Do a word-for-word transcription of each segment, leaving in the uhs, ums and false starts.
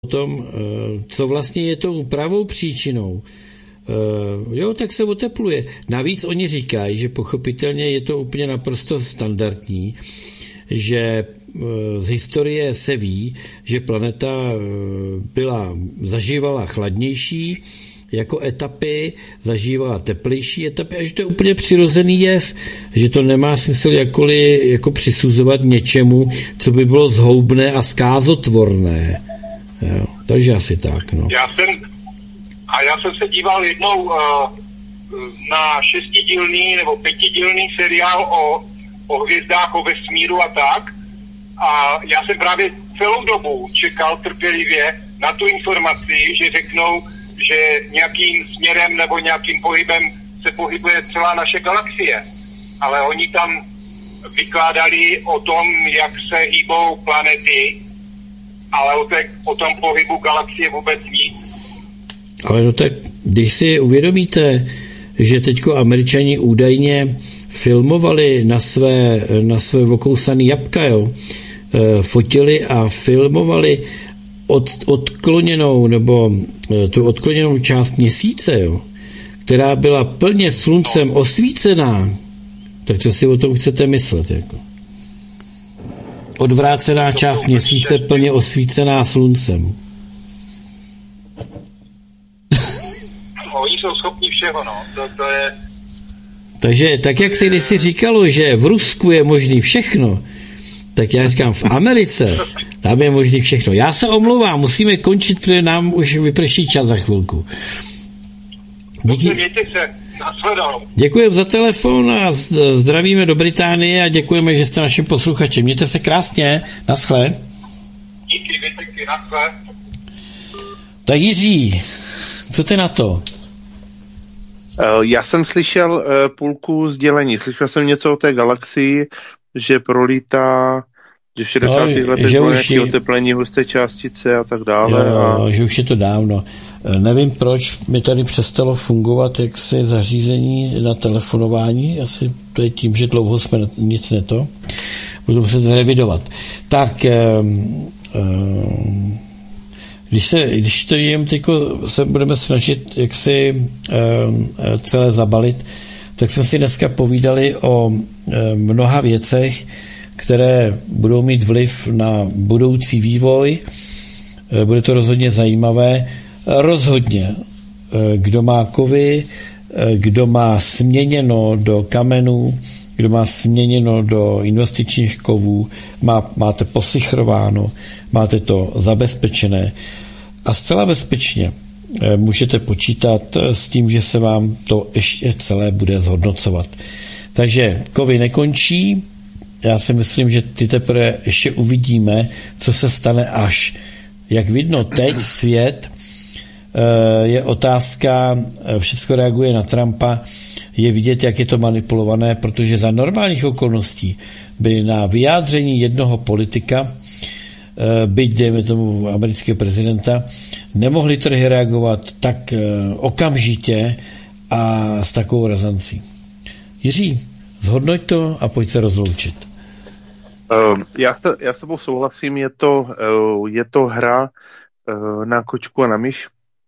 o tom, co vlastně je tou pravou příčinou, jo, tak se otepluje. Navíc oni říkají, že pochopitelně je to úplně naprosto standardní, že z historie se ví, že planeta byla, zažívala chladnější jako etapy, zažívala teplejší etapy a že to je úplně přirozený jev, že to nemá smysl jakkoliv jako přisuzovat něčemu, co by bylo zhoubné a zkázotvorné. Jo, takže asi tak, no. Já jsem, a já jsem se díval jednou uh, na šestidílný nebo pětidílný seriál o, o hvězdách, o vesmíru a tak. A já jsem právě celou dobu čekal trpělivě na tu informaci, že řeknou, že nějakým směrem nebo nějakým pohybem se pohybuje celá naše galaxie. Ale oni tam vykládali o tom, jak se hýbou planety, ale o, te, o tom pohybu galaxie vůbec nic. Ale no tak, když si uvědomíte, že teďko Američani údajně filmovali na své, na své okousaný jabka, jo, fotili a filmovali od, odkloněnou nebo tu odkloněnou část měsíce, jo, která byla plně sluncem osvícená, tak co si o tom chcete myslet? Jako? Odvrácená část měsíce plně osvícená sluncem. Oni jsou schopni všeho, no. To, to je... Takže tak, jak se kdysi říkalo, že v Rusku je možný všechno, tak já říkám, v Americe tam je možný všechno. Já se omlouvám, musíme končit, protože nám už vyprší čas za chvilku. Díky. Děkujeme za telefon a zdravíme do Británie a děkujeme, že jste naším posluchačem. Mějte se krásně. Naschle. Díky, díky, naschle. Tak Jiří, co ty na to? Já jsem slyšel půlku sdělení. Slyšel jsem něco o té galaxii, že prolítá, že v šedesátých no, letech bylo nějaké oteplení husté částice a tak dále. Jo, a... že už je to dávno. Nevím, proč mi tady přestalo fungovat jaksi zařízení na telefonování. Asi to je tím, že dlouho jsme nic neto. Budu muset revidovat. Tak, um, um, když se, když to jen teďko se budeme snažit jaksi um, celé zabalit, tak jsme si dneska povídali o um, mnoha věcech, které budou mít vliv na budoucí vývoj. Bude to rozhodně zajímavé. Rozhodně, kdo má kovy, kdo má směněno do kamenů, kdo má směněno do investičních kovů, má, máte posichrováno, máte to zabezpečené a zcela bezpečně můžete počítat s tím, že se vám to ještě celé bude zhodnocovat. Takže kovy nekončí, já si myslím, že ty teprve ještě uvidíme, co se stane až. Jak vidno, teď svět je otázka, všechno reaguje na Trumpa, je vidět, jak je to manipulované, protože za normálních okolností by na vyjádření jednoho politika, byť dejme tomu amerického prezidenta, nemohli trhy reagovat tak okamžitě a s takovou razancí. Jiří, zhodnoť to a pojď se rozloučit. Já, se, já s tebou souhlasím, je to, je to hra na kočku a na myš.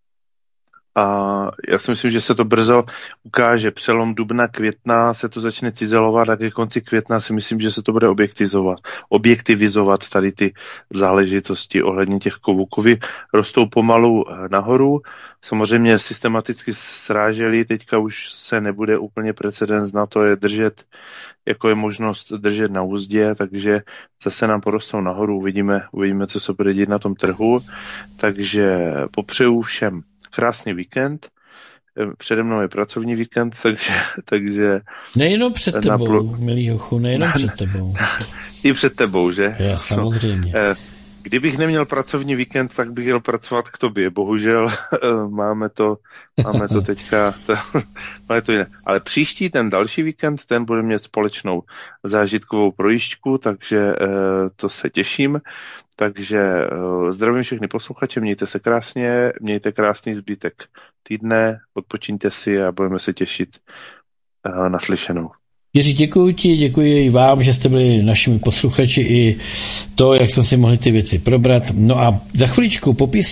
A já si myslím, že se to brzo ukáže. Přelom dubna, května se to začne cizelovat a ke konci května si myslím, že se to bude objektivizovat. Objektivizovat tady ty záležitosti ohledně těch kovů. Kovy rostou pomalu nahoru. Samozřejmě systematicky sráželi, teďka už se nebude úplně precedens na to je držet, jako je možnost držet na úzdě, takže zase nám porostou nahoru, uvidíme, uvidíme, co se bude dít na tom trhu. Takže popřeju všem krásný víkend. Přede mnou je pracovní víkend, takže... takže nejenom před tebou, napl... milý hochu, nejenom před tebou. I před tebou, že? Já, samozřejmě. No, kdybych neměl pracovní víkend, tak bych jel pracovat k tobě. Bohužel máme to, máme to teďka... To, máme to jiné. Ale příští, ten další víkend, ten bude mít společnou zážitkovou projížďku, takže to se těším. Takže zdravím všechny posluchače, mějte se krásně, mějte krásný zbytek týdne, odpočíňte si a budeme se těšit na slyšenou. Jiří, děkuji ti, děkuji i vám, že jste byli našimi posluchači i to, jak jsme si mohli ty věci probrat. No a za chviličku po